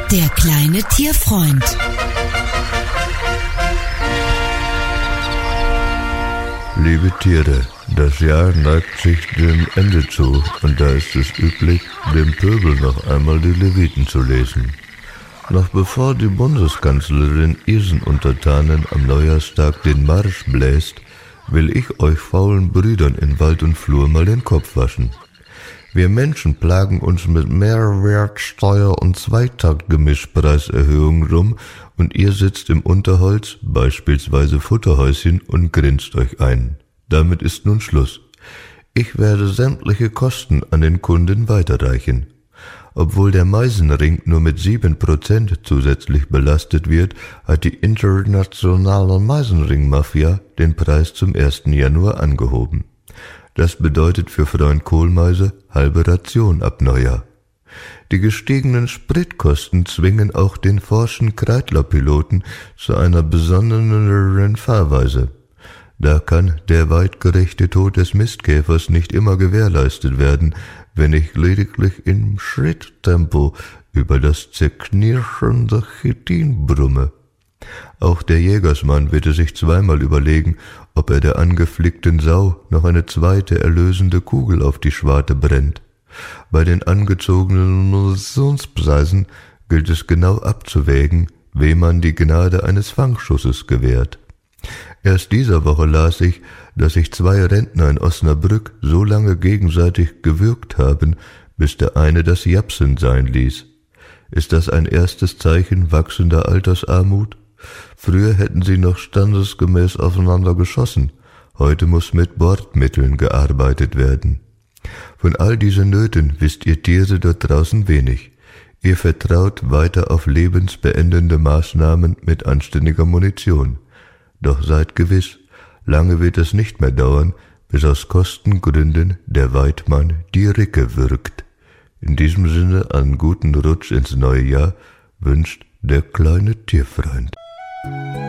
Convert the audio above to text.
Der kleine Tierfreund. Liebe Tiere, das Jahr neigt sich dem Ende zu und da ist es üblich, dem Pöbel noch einmal die Leviten zu lesen. Noch bevor die Bundeskanzlerin ihren Untertanen am Neujahrstag den Marsch bläst, will ich euch faulen Brüdern in Wald und Flur mal den Kopf waschen. Wir Menschen plagen uns mit Mehrwertsteuer und Zweitaktgemischpreiserhöhungen rum und ihr sitzt im Unterholz, beispielsweise Futterhäuschen, und grinst euch ein. Damit ist nun Schluss. Ich werde sämtliche Kosten an den Kunden weiterreichen. Obwohl der Meisenring nur mit 7% zusätzlich belastet wird, hat die internationale Meisenring-Mafia den Preis zum 1. Januar angehoben. Das bedeutet für Freund Kohlmeise halbe Ration ab Neujahr. Die gestiegenen Spritkosten zwingen auch den forschen Kreidler-Piloten zu einer besonneneren Fahrweise. Da kann der weitgerechte Tod des Mistkäfers nicht immer gewährleistet werden, wenn ich lediglich im Schritttempo über das zerknirschende Chitin brumme. Auch der Jägersmann wird es sich zweimal überlegen, ob er der angeflickten Sau noch eine zweite erlösende Kugel auf die Schwarte brennt. Bei den angezogenen Munitionspreisen gilt es genau abzuwägen, wem man die Gnade eines Fangschusses gewährt. Erst dieser Woche las ich, dass sich 2 Rentner in Osnabrück so lange gegenseitig gewürgt haben, bis der eine das Japsen sein ließ. Ist das ein erstes Zeichen wachsender Altersarmut? Früher hätten sie noch standesgemäß aufeinander geschossen, heute muss mit Bordmitteln gearbeitet werden. Von all diesen Nöten wisst ihr Tiere dort draußen wenig. Ihr vertraut weiter auf lebensbeendende Maßnahmen mit anständiger Munition. Doch seid gewiss, lange wird es nicht mehr dauern, bis aus Kostengründen der Weidmann die Ricke würgt. In diesem Sinne einen guten Rutsch ins neue Jahr wünscht der kleine Tierfreund.